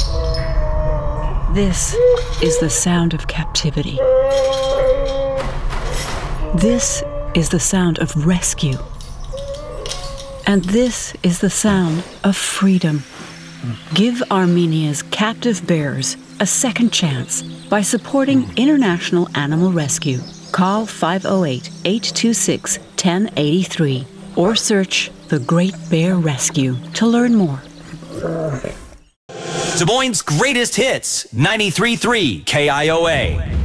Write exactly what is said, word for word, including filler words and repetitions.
This is the sound of captivity. This is the sound of rescue. And this is the sound of freedom. Give Armenia's captive bears a second chance by supporting International Animal Rescue. Call five oh eight, eight two six, one oh eight three or search The Great Bear Rescue to learn more. Des Moines' greatest hits, ninety-three point three K I O A.